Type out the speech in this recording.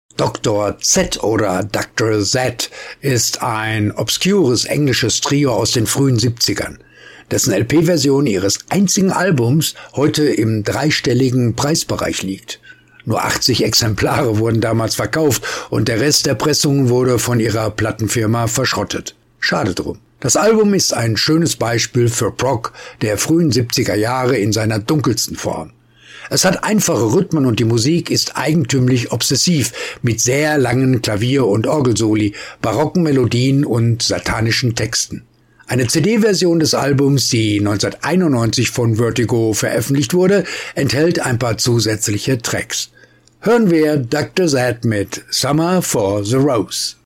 Dr. Z oder Dr. Z ist ein obskures englisches Trio aus den frühen 70ern, dessen LP-Version ihres einzigen Albums heute im dreistelligen Preisbereich liegt. Nur 80 Exemplare wurden damals verkauft und der Rest der Pressungen wurde von ihrer Plattenfirma verschrottet. Schade drum. Das Album ist ein schönes Beispiel für Prog der frühen 70er Jahre in seiner dunkelsten Form. Es hat einfache Rhythmen und die Musik ist eigentümlich obsessiv mit sehr langen Klavier- und Orgelsoli, barocken Melodien und satanischen Texten. Eine CD-Version des Albums, die 1991 von Vertigo veröffentlicht wurde, enthält ein paar zusätzliche Tracks. Hören wir Dr. Z mit Summer for the Rose.